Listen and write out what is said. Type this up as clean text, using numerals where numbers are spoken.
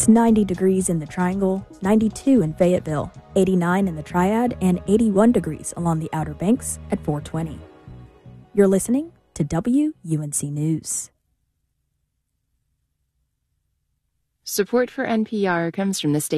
It's 90 degrees in the Triangle, 92 in Fayetteville, 89 in the Triad, and 81 degrees along the Outer Banks at 420. You're listening to WUNC News. Support for NPR comes from the state